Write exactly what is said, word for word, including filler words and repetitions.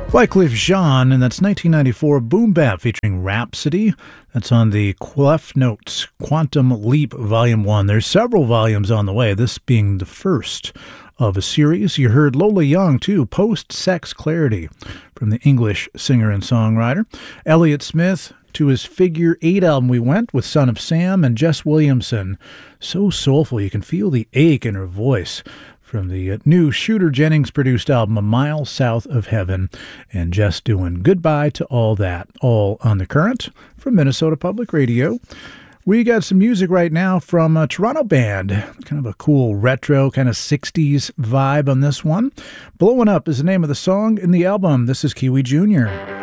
Wyclef Jean, and that's nineteen ninety-four Boom Bap featuring Rhapsody. That's on the Clef Notes Quantum Leap Volume one. There's several volumes on the way, this being the first of a series. You heard Lola Young, too, Post-Sex Clarity, from the English singer and songwriter. Elliott Smith, to his Figure Eight album we went with Son of Sam, and Jess Williamson. So soulful, you can feel the ache in her voice, from the new Shooter Jennings-produced album, A Mile South of Heaven, and Jess doing Goodbye to All That, all on The Current from Minnesota Public Radio. We got some music right now from a Toronto band, kind of a cool retro, kind of sixties vibe on this one. Blowing Up is the name of the song in the album. This is Kiwi Junior